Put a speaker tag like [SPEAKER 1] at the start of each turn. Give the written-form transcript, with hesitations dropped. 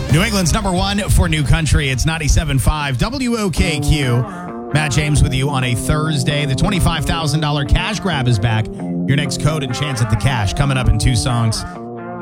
[SPEAKER 1] New England's number one for New Country. It's 97.5 WOKQ. Matt James with you on a Thursday. The $25,000 cash grab is back. Your next code and chance at the cash coming up in 2 songs.